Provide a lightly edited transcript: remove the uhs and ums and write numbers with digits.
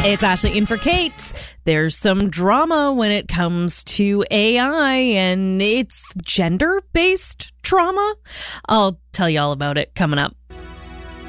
It's Ashley in for Kate. There's some drama when it comes to AI, and it's gender-based trauma. I'll tell you all about it coming up.